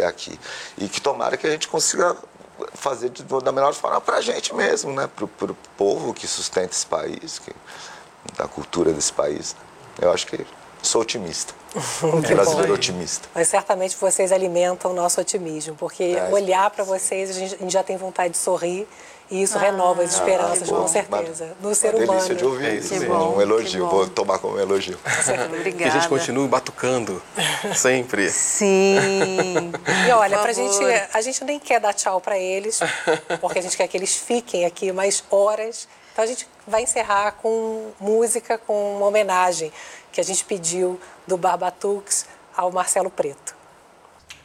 aqui. E que tomara que a gente consiga fazer da melhor forma para a gente mesmo, né? Para o povo que sustenta esse país, da cultura desse país. Eu acho que sou otimista. Brasileiro otimista. Mas certamente vocês alimentam o nosso otimismo, porque olhar para vocês, a gente já tem vontade de sorrir e isso renova as esperanças, com certeza, no ser humano. Delícia de ouvir isso, um elogio, vou tomar como um elogio. Obrigada. Que a gente continue batucando, sempre. Sim. E olha, a gente nem quer dar tchau para eles, porque a gente quer que eles fiquem aqui mais horas. Então a gente vai encerrar com música, com uma homenagem que a gente pediu do Barbatuques ao Marcelo Preto.